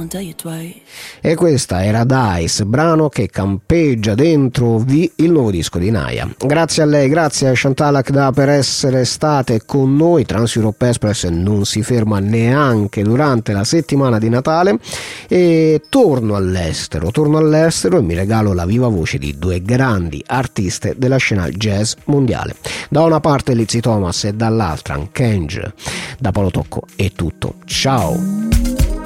tell you twice. E questa era Dice, brano che campeggia dentro il nuovo disco di Naya. Grazie a lei, grazie a Chantal Akda per essere state con noi. Trans-Europe Express non si ferma neanche durante la settimana di Natale, e torno all'estero e mi regalo la viva voce di due grandi artiste della scena jazz mondiale. Da una parte Lizzy Thomas e dall'altra Kenj. Da Paolo Tocco è tutto, ciao.